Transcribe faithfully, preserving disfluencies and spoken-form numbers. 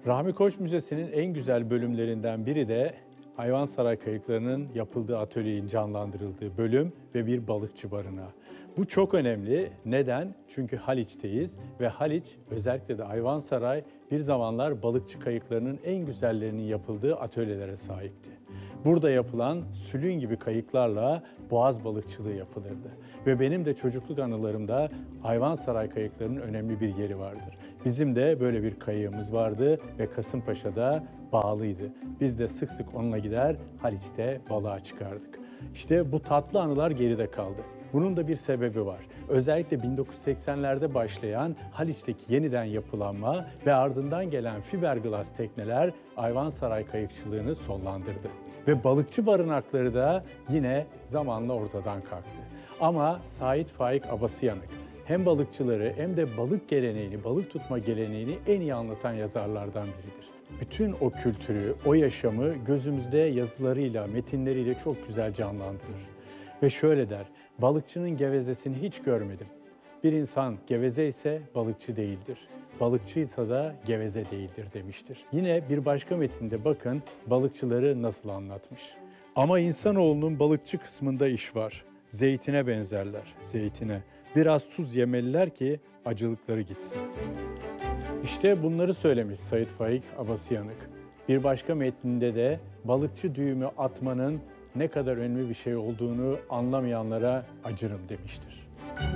Rahmi Koç Müzesi'nin en güzel bölümlerinden biri de hayvansaray kayıklarının yapıldığı atölyenin canlandırıldığı bölüm ve bir balıkçı barınağı. Bu çok önemli. Neden? Çünkü Haliç'teyiz ve Haliç, özellikle de hayvansaray bir zamanlar balıkçı kayıklarının en güzellerinin yapıldığı atölyelere sahipti. Burada yapılan sülün gibi kayıklarla boğaz balıkçılığı yapılırdı. Ve benim de çocukluk anılarımda hayvansaray kayıklarının önemli bir yeri vardır. Bizim de böyle bir kayığımız vardı ve Kasımpaşa'da bağlıydı. Biz de sık sık onunla gider Haliç'te balığa çıkardık. İşte bu tatlı anılar geride kaldı. Bunun da bir sebebi var. Özellikle bin dokuz yüz seksenlerde başlayan Haliç'teki yeniden yapılanma ve ardından gelen fiberglass tekneler hayvansaray kayıkçılığını sonlandırdı. Ve balıkçı barınakları da yine zamanla ortadan kalktı. Ama Sait Faik Abasıyanık hem balıkçıları hem de balık geleneğini, balık tutma geleneğini en iyi anlatan yazarlardan biridir. Bütün o kültürü, o yaşamı gözümüzde yazılarıyla, metinleriyle çok güzel canlandırır. Ve şöyle der, balıkçının gevezesini hiç görmedim. Bir insan geveze ise balıkçı değildir. Balıkçıysa da geveze değildir demiştir. Yine bir başka metinde bakın balıkçıları nasıl anlatmış. Ama insanoğlunun balıkçı kısmında iş var. Zeytine benzerler, zeytine. Biraz tuz yemeliler ki acılıkları gitsin. İşte bunları söylemiş Sait Faik Abasıyanık. Bir başka metninde de balıkçı düğümü atmanın ne kadar önemli bir şey olduğunu anlamayanlara acırım demiştir.